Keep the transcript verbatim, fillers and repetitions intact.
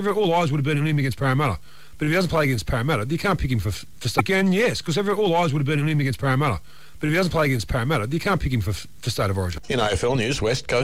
all eyes would have been on him against Parramatta. But if he doesn't play against Parramatta, you can't pick him for for state. Again, yes, because all eyes would have been on him against Parramatta. But if he doesn't play against Parramatta, you can't pick him for for state of origin. In A F L news, West Coast